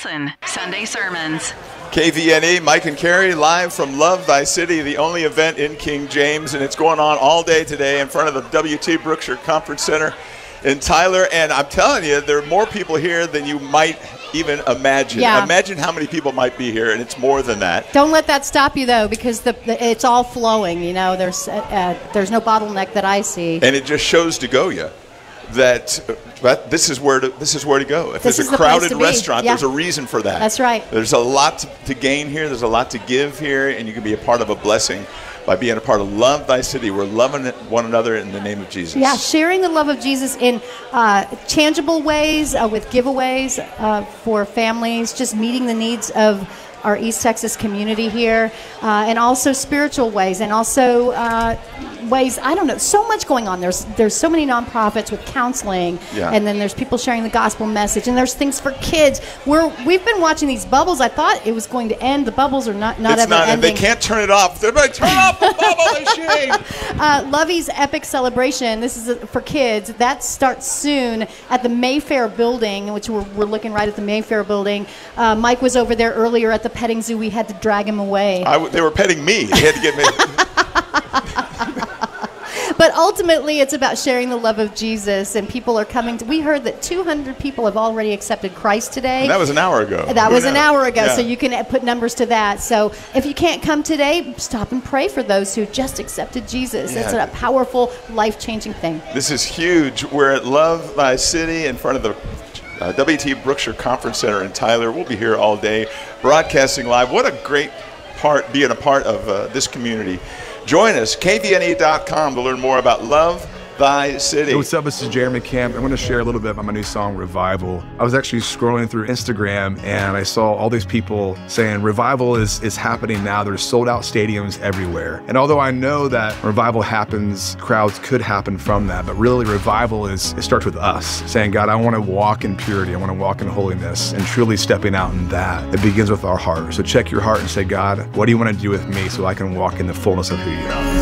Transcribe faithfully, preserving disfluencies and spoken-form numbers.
Wilson, Sunday Sermons. K V N E, Mike and Carrie, live from Love Thy City, the only event in King James, and it's going on all day today in front of the W T Brookshire Conference Center in Tyler. And I'm telling you, there are more people here than you might even imagine. Yeah. Imagine how many people might be here, and it's more than that. Don't let that stop you, though, because the, the it's all flowing. You know, there's uh, uh, there's no bottleneck that I see. And it just shows to go you that but this is where to this is where to go. If This there's is a the place crowded to be. restaurant, Yeah. there's a reason for that. That's right. There's a lot to, to gain here. There's a lot to give here, and you can be a part of a blessing by being a part of Love Thy City. We're loving it, one another in the name of Jesus. Yeah, sharing the love of Jesus in uh, tangible ways, uh, with giveaways uh, for families, just meeting the needs of our East Texas community here, uh, and also spiritual ways, and also uh, ways, I don't know, so much going on. There's there's so many nonprofits with counseling, Yeah. and then there's people sharing the gospel message, and there's things for kids. We're, we've been watching these bubbles. I thought it was going to end. The bubbles are not, not It's ever not, and ending. they can't turn it off. They're like, turn off the bubble, they're shame. Uh, Lovey's Epic Celebration, this is uh, for kids, that starts soon at the Mayfair building, which we're, we're looking right at the Mayfair building. Uh, Mike was over there earlier at the petting zoo. We had to drag him away. I w- they were petting me. They had to get me. But ultimately, it's about sharing the love of Jesus, and people are coming to, we heard that two hundred people have already accepted Christ today. And that was an hour ago. That Who was an knew? hour ago, Yeah. so you can put numbers to that. So if you can't come today, stop and pray for those who just accepted Jesus. It's Yeah. a powerful, life-changing thing. This is huge. We're at Love Thy City in front of the uh, W T Brookshire Conference Center in Tyler. We'll be here all day broadcasting live. What a great part being a part of uh, this community. Join us, K V N E dot com, to learn more about Love Thy City. Hey, what's up? This is Jeremy Camp. I'm going to share a little bit about my new song, Revival. I was actually scrolling through Instagram, and I saw all these people saying revival is, is happening now. There's sold out stadiums everywhere. And although I know that revival happens, crowds could happen from that, but really revival is, it starts with us saying, God, I want to walk in purity. I want to walk in holiness, and truly stepping out in that. It begins with our heart. So check your heart and say, God, what do you want to do with me so I can walk in the fullness of who you are?